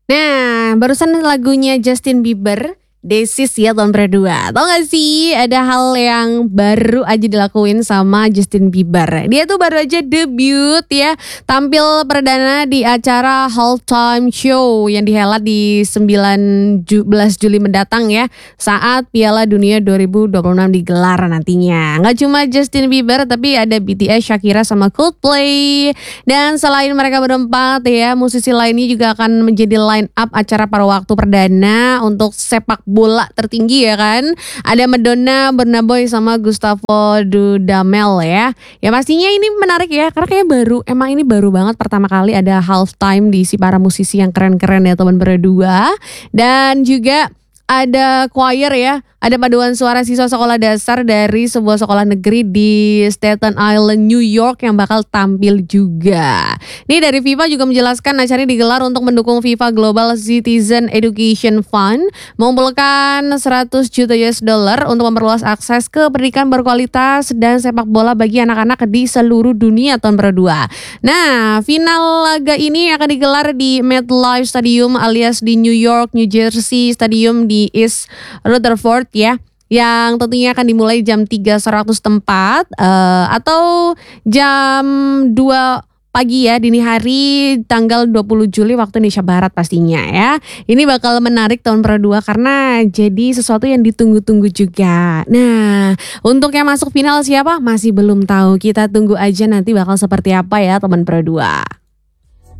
Nah, barusan lagunya Justin Bieber, This Is ya tahun berdua. Tau gak sih ada hal yang baru aja dilakuin sama Justin Bieber. Dia tuh baru aja debut ya, tampil perdana di acara Halftime Show yang dihelat di 19 Juli mendatang ya, saat Piala Dunia 2026 digelar nantinya. Gak cuma Justin Bieber tapi ada BTS, Shakira sama Coldplay. Dan selain mereka berempat ya, musisi lainnya juga akan menjadi line up acara pada waktu perdana untuk sepak bola tertinggi ya kan. Ada Madonna, Burna Boy sama Gustavo Dudamel ya. Ya pastinya ini menarik ya, karena kayak emang ini baru banget pertama kali ada halftime diisi para musisi yang keren-keren ya teman berdua. Dan juga ada choir ya, ada paduan suara siswa sekolah dasar dari sebuah sekolah negeri di Staten Island, New York yang bakal tampil juga. Ini dari FIFA juga menjelaskan acara ini digelar untuk mendukung FIFA Global Citizen Education Fund, mengumpulkan 100 juta US dollar untuk memperluas akses ke pendidikan berkualitas dan sepak bola bagi anak-anak di seluruh dunia tahun berdua. Nah, final laga ini akan digelar di MetLife Stadium alias di New York, New Jersey Stadium di East Rutherford ya, yang tentunya akan dimulai jam 3.100 tempat atau jam 2 pagi ya, dini hari tanggal 20 Juli waktu Indonesia Barat pastinya ya. Ini bakal menarik tahun berdua karena jadi sesuatu yang ditunggu-tunggu juga. Nah, untuk yang masuk final siapa? Masih belum tahu. Kita tunggu aja nanti bakal seperti apa ya teman berdua.